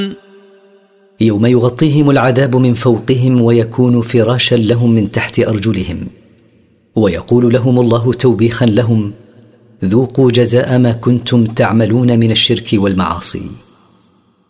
يوم يغطيهم العذاب من فوقهم ويكون فراشا لهم من تحت أرجلهم، ويقول لهم الله توبيخا لهم: ذوقوا جزاء ما كنتم تعملون من الشرك والمعاصي.